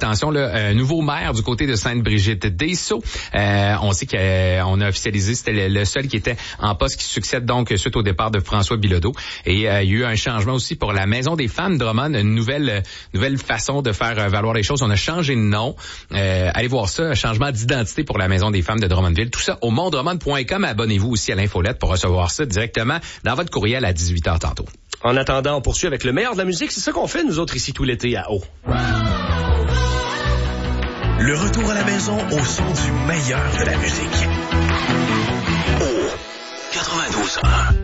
attention, là, nouveau maire du côté de Sainte-Brigitte-des-Sceaux. On sait qu'on a officialisé, c'était le seul qui était en poste qui succède donc suite au départ de François Bilodeau. Et il y a eu un changement aussi pour la Maison des femmes Drummond, une nouvelle façon de faire valoir les choses. On a changé de nom. Allez voir ça, un changement d'identité pour la Maison des femmes de Drummondville. Tout ça au mondrummond.com. Abonnez-vous aussi à l'infolette pour recevoir ça directement dans votre courriel à 18h tantôt. En attendant, on poursuit avec le meilleur de la musique. C'est ça qu'on fait, nous autres, ici, tout l'été à Haut. Le retour à la maison au son du meilleur de la musique. Haut 92.1.